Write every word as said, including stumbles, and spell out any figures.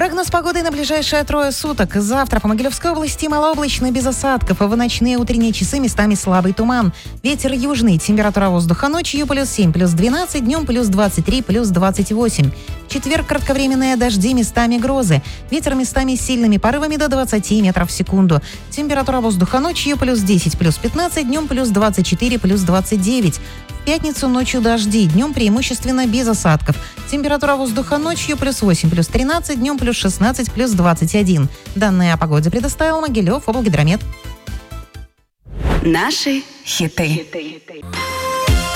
Прогноз погоды на ближайшие трое суток. Завтра по Могилевской области малооблачно, без осадков. В ночные утренние часы местами слабый туман. Ветер южный. Температура воздуха ночью плюс семь, плюс двенадцать, днем плюс двадцать три, плюс двадцать восемь. В четверг кратковременные дожди, местами грозы. Ветер местами с сильными порывами до двадцати метров в секунду. Температура воздуха ночью плюс десять, плюс пятнадцать, днем плюс двадцать четыре, плюс двадцать девять. В пятницу ночью дожди, днем преимущественно без осадков. Температура воздуха ночью плюс восемь, плюс тринадцать, днем плюс шестнадцать, плюс двадцать один. Данные о погоде предоставил Могилев облгидромет. Наши хиты.